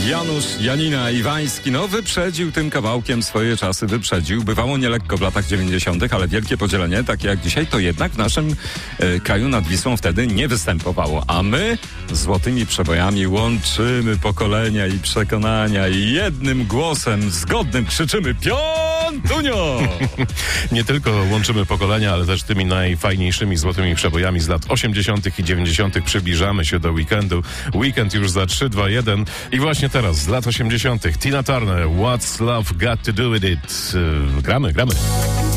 Janusz Janina Iwański, wyprzedził tym kawałkiem swoje czasy, wyprzedził. Bywało nielekko w latach 90., ale wielkie podzielenie, takie jak dzisiaj, to jednak w naszym kraju nad Wisłą wtedy nie występowało. A my złotymi przebojami łączymy pokolenia i przekonania i jednym głosem zgodnym krzyczymy Piątunio! Nie tylko łączymy pokolenia, ale też tymi najfajniejszymi złotymi przebojami z lat 80. i 90. przybliżamy się do weekendu. Weekend już za 3, 2, 1 i właśnie teraz z lat 80. Tina Turner, What's Love Got to Do With It? Gramy.